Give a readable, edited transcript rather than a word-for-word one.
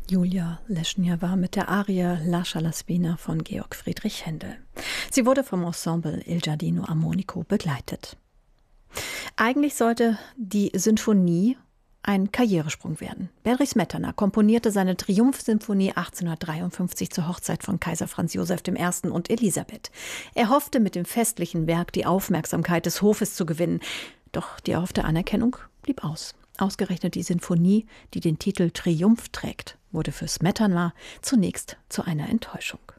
Julia Leschnjewa mit der Arie Lascia la spina von Georg Friedrich Händel. Sie wurde vom Ensemble Il Giardino Armonico begleitet. Eigentlich sollte die Sinfonie ein Karrieresprung werden. Bedřich Smetana komponierte seine Triumphsymphonie 1853 zur Hochzeit von Kaiser Franz Josef I. und Elisabeth. Er hoffte, mit dem festlichen Werk die Aufmerksamkeit des Hofes zu gewinnen. Doch die erhoffte Anerkennung blieb aus. Ausgerechnet die Sinfonie, die den Titel Triumph trägt, wurde für Smetana zunächst zu einer Enttäuschung.